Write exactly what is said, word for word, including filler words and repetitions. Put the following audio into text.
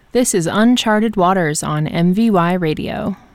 This is Uncharted Waters on M V Y Radio.